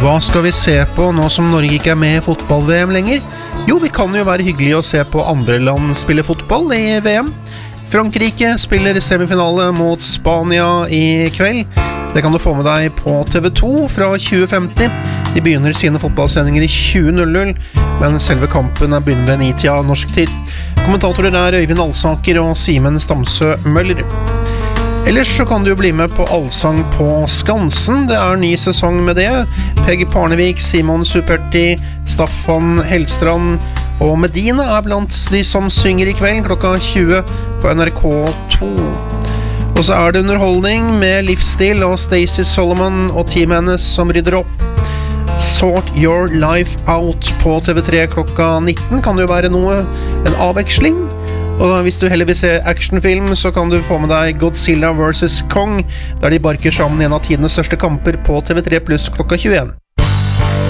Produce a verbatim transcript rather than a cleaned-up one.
Hva skal vi se på nå som Norge ikke er med i fotball-V M lenger? Jo, vi kan jo være hyggelige å se på andre land spille fotball i V M. Frankrike spiller semifinale mot Spania i kveld. Det kan du få med deg på T V to fra tjue femti. De begynner sine fotballsendinger i tjue null null, men selve kampen er begynner ved ni-tida norsk tid. Kommentatorer er Øyvind Alsaker og Simen Stamsø Møller. Ellers så kan du jo bli med på Allsang på Skansen. Det er ny sesong med det. Peggy Parnevik, Simon Superti, Staffan Hellstrand og Medina er blant de som synger i kveld klokka tjue på N R K to. Og så er det underholdning med Livsstil og Stacey Solomon og teamet hennes som rydder opp. Sort Your Life Out på T V tre klokka nitten kan det jo være noe, en avveksling. Og hvis du heller vil se actionfilm, så kan du få med deg Godzilla versus. Kong, der de barker sammen en av tidenes største kamper på T V tre pluss klokka tjueen.